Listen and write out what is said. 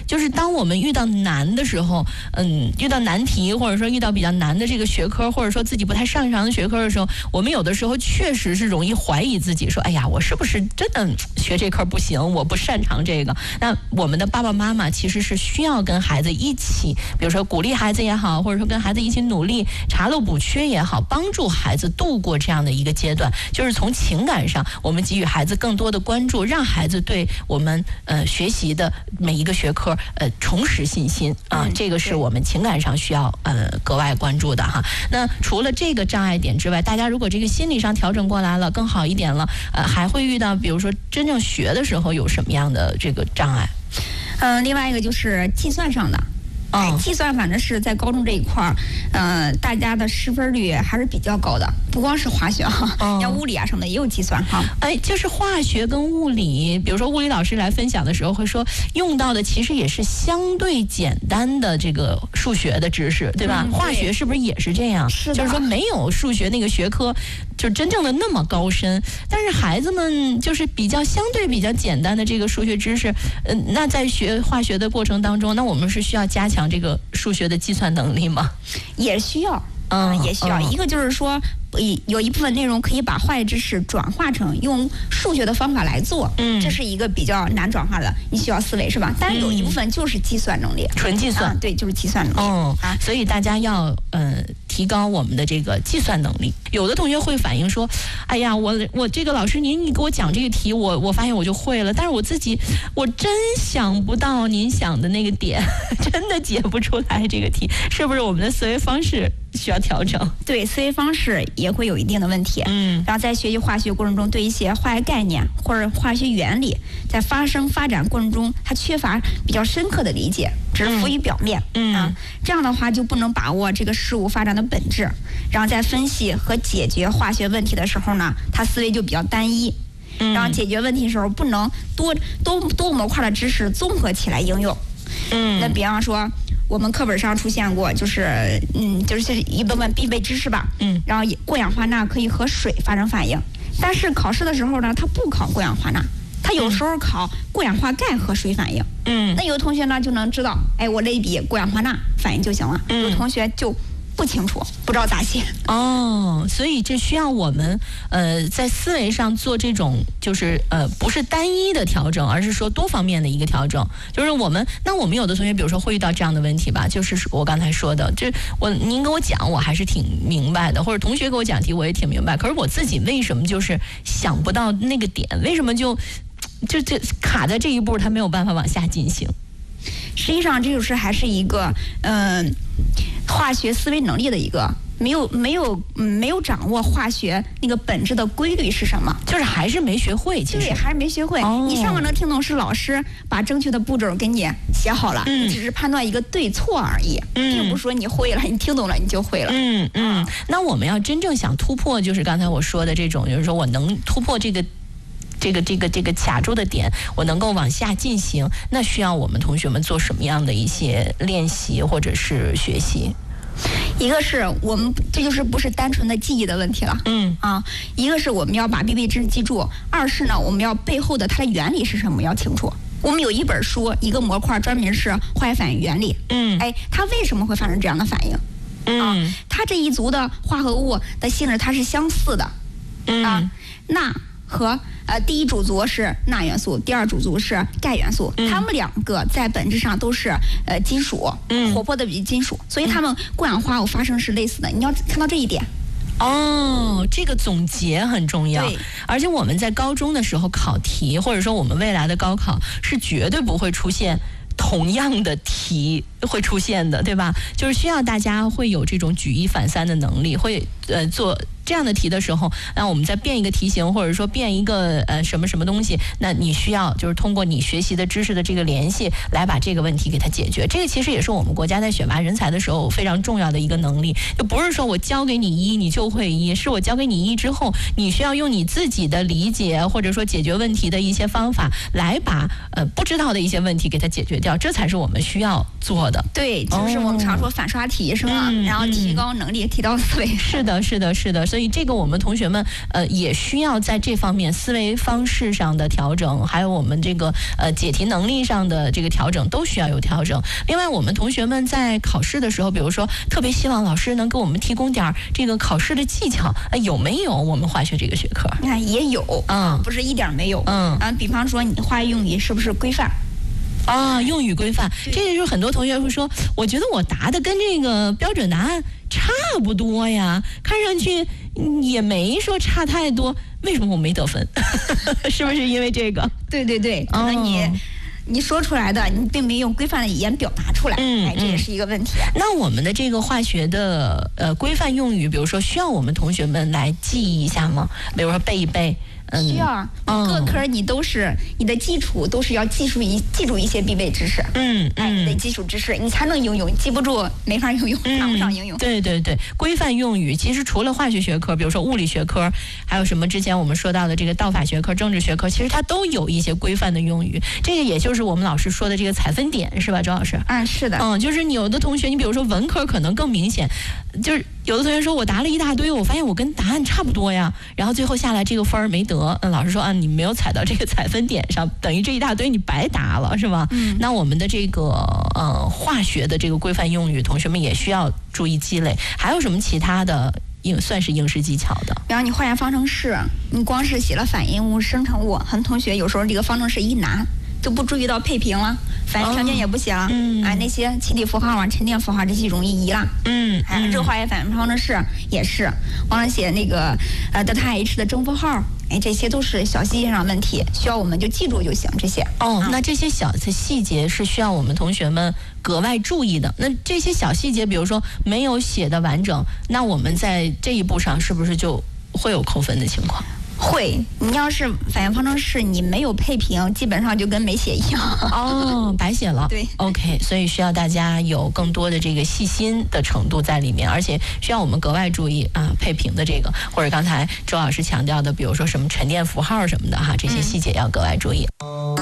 就是当我们遇到难的时候，遇到难题，或者说遇到比较难的这个学科，或者说自己不太擅长的学科的时候，我们有的时候确实是容易怀疑自己，说哎呀，我是不是真的学这科不行，我不擅长这个。那我们的爸爸妈妈其实是需要跟孩子一起，比如说鼓励孩子也好，或者说跟孩子一起努力查漏补缺也好，帮助孩子度过这样的一个阶段。就是从情感上，我们给予孩子更多的关注，让孩子对我们学习的每一个学科重拾信心啊，这个是我们情感上需要格外关注的哈。那除了这个障碍点之外，大家如果这个心理上调整过来了，更好一点了，还会遇到比如说真正学的时候有什么样的这个障碍？ 另外一个就是计算上的。计算反正是在高中这一块儿，大家的失分率还是比较高的，不光是化学哈，像物理啊什么的也有计算哈。 就是化学跟物理，比如说物理老师来分享的时候会说，用到的其实也是相对简单的这个数学的知识，对吧？化学是不是也是这样？ 是的， 就是说没有数学那个学科就真正的那么高深，但是孩子们就是相对比较简单的这个数学知识，那在学化学的过程当中，那我们是需要加强这个数学的计算能力吗？ 也需要，也需要。一个就是说，有一部分内容可以把化学知识转化成用数学的方法来做，这是一个比较难转化的，你需要思维是吧？但是有一部分就是计算能力， 纯计算， 对，就是计算能力。 所以大家要提高我们的这个计算能力。有的同学会反映说，哎呀，我这个老师您给我讲这个题，我发现我就会了，但是我真想不到您想的那个点，真的解不出来这个题，是不是我们的思维方式需要调整？ 对，思维方式也会有一定的问题。然后在学习化学过程中，对一些化学概念或者化学原理，在发展过程中，它缺乏比较深刻的理解，只是浮于表面。这样的话就不能把握这个事物发展的本质。然后在分析和解决化学问题的时候呢，他思维就比较单一。然后解决问题的时候不能多模块的知识综合起来应用。那比方说我们课本上出现过，就是一部分必备知识吧。然后过氧化钠可以和水发生反应，但是考试的时候呢，它不考过氧化钠，它有时候考过氧化钙和水反应。那有的同学呢就能知道，哎，我类比过氧化钠反应就行了。有同学就不清楚，不知道咋写。 所以这需要我们在思维上做这种就是不是单一的调整，而是说多方面的一个调整。就是我们有的同学比如说会遇到这样的问题吧，就是我刚才说的，您跟我讲我还是挺明白的，或者同学给我讲题我也挺明白，可是我自己为什么就是想不到那个点，为什么就卡在这一步，他没有办法往下进行？ 实际上这就是还是一个化学思维能力的一个没有掌握化学那个本质的规律是什么， 就是还是没学会。其实对，还是没学会。你上课能听懂是老师把正确的步骤给你写好了，你只是判断一个对错而已，并不是说你会了，你听懂了你就会了。 那我们要真正想突破，就是刚才我说的这种，就是说我能突破这个卡住的点，我能够往下进行，那需要我们同学们做什么样的一些练习或者是学习？ 一个是我们这就是不是单纯的记忆的问题了，一个是我们要把必备知识记住，二是呢我们要背后的它的原理是什么要清楚。我们有一本书，一个模块专门是化学反应原理，它为什么会发生这样的反应？它这一族的化合物的性质它是相似的，钠和第一主族是钠元素，第二主族是钙元素，它们两个在本质上都是金属，活泼的金属，所以它们过氧化物发生是类似的。你要看到这一点。 这个总结很重要。而且我们在高中的时候考题，或者说我们未来的高考是绝对不会出现同样的题会出现的，对吧？就是需要大家会有这种举一反三的能力，会做这样的题的时候，那我们再变一个题型，或者说变一个什么东西，那你需要就是通过你学习的知识的这个联系来把这个问题给它解决。这个其实也是我们国家在选拔人才的时候非常重要的一个能力，就不是说我教给你一你就会一，是我教给你一之后，你需要用你自己的理解或者说解决问题的一些方法来把不知道的一些问题给它解决掉，这才是我们需要做的。 对，就是我们常说反刷题是吧？然后提高能力，提高思维。 是的。所所以这个我们同学们也需要在这方面思维方式上的调整，还有我们这个解题能力上的这个调整都需要有调整。另外我们同学们在考试的时候，比如说特别希望老师能给我们提供点这个考试的技巧，有没有我们化学这个学科？ 你看也有，不是一点没有，比方说你化学用语是不是规范？ 用语规范，这就是很多同学会说，我觉得我答的跟这个标准答案差不多呀，看上去也没说差太多，为什么我没得分？是不是因为这个？ 对，可能你说出来的，你并没用规范的语言表达出来，这也是一个问题。 那我们的这个化学的规范用语，比如说需要我们同学们来记一下吗？比如说背一背。 需要，各科你都是你的基础都是要记住一些必备知识，你的基础知识你才能应用，记不住没法应用，谈不上应用。 对，规范用语其实除了化学学科，比如说物理学科，还有什么之前我们说到的这个道法学科、政治学科，其实它都有一些规范的用语。这个也就是我们老师说的这个采分点，是吧，周老师？ 是的。 就是你有的同学，你比如说文科可能更明显，就是有的同学说我答了一大堆，我发现我跟答案差不多呀，然后最后下来这个分儿没得。老师说你没有踩到这个采分点上，等于这一大堆你白答了，是吧？那我们的这个化学的这个规范用语，同学们也需要注意积累。还有什么其他的算是应试技巧的？ 比方你化验方程式，你光是写了反应物、生成物，很多同学有时候这个方程式一拿就不注意到配平了，反应条件也不写了，那些气体符号沉淀符号这些容易遗了，这个化学反应方程式也是忘了写那个德塔 H 的正负号，这些都是小细节上的问题，需要我们就记住就行。这些那这些小的细节是需要我们同学们格外注意的。那这些小细节，比如说没有写的完整，那我们在这一步上是不是就会有扣分的情况？ 会，你要是反应方程式你没有配平，基本上就跟没写一样。 白写了。 对 ，OK， 所以需要大家有更多的这个细心的程度在里面，而且需要我们格外注意配平的这个，或者刚才周老师强调的，比如说什么沉淀符号什么的这些细节要格外注意。